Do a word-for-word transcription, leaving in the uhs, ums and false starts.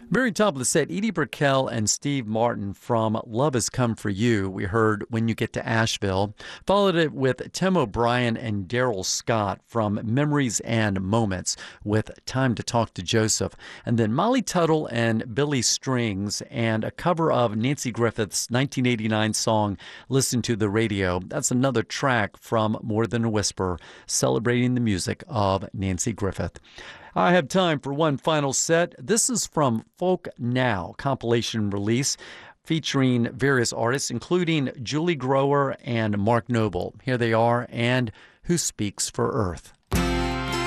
Very top of the set, Edie Brickell and Steve Martin from Love Has Come For You. We heard When You Get to Asheville. Followed it with Tim O'Brien and Daryl Scott from Memories and Moments with Time to Talk to Joseph. And then Molly Tuttle and Billy Strings and a cover of Nancy Griffith's nineteen eighty-nine song, Listen to the Radio. That's another track from More Than a Whisper, celebrating the music of Nancy Griffith. I have time for one final set. This is from Folk Now compilation release featuring various artists, including Julie Grower and Mark Noble. Here they are, and Who Speaks for Earth.